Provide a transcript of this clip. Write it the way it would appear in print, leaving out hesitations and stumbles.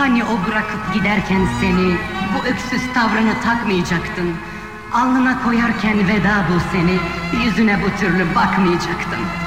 Hani o bırakıp giderken seni, bu öksüz tavrını takmayacaktın. Alnına koyarken veda bu seni, yüzüne bu türlü bakmayacaktın.